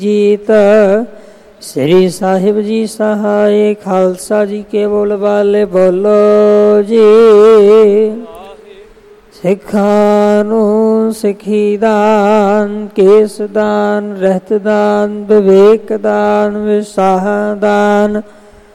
ਜੀਤ ਸ੍ਰੀ ਸਾਹਿਬ ਜੀ ਸਹਾਏ। ਖਾਲਸਾ ਜੀ ਕੇ ਬੋਲ ਬਾਲੇ ਬੋਲੋ ਜੀ। ਸਿੱਖਾਂ ਨੂੰ ਸਿੱਖੀ ਦਾਨ, ਕੇਸ ਦਾਨ, ਰਹਿਤ ਦਾਨ, ਵਿਵੇਕ ਦਾਨ, ਵਿਸਾਹ ਦਾਨ,